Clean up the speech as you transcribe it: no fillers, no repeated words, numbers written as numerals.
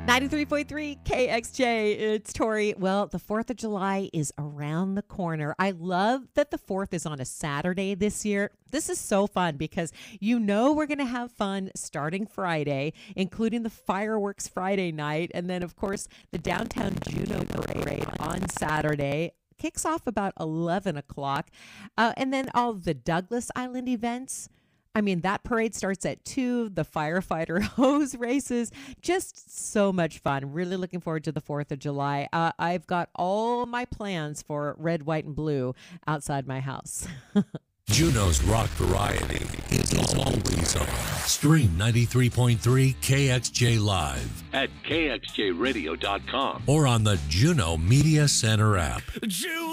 93.3 KXJ. It's Tori. Well, the 4th of July is around the corner. I love that the 4th is on a Saturday this year. This is so fun because we're going to have fun starting Friday, including the fireworks Friday night. And then, of course, the downtown Juno Parade on Saturday kicks off about 11 o'clock. And then all of the Douglas Island events. I mean, that parade starts at 2, the firefighter hose races, just so much fun. Really looking forward to the 4th of July. I've got all my plans for red, white, and blue outside my house. Juno's rock variety is always on. Stream 93.3 KXJ Live at KXJRadio.com or on the Juno Media Center app.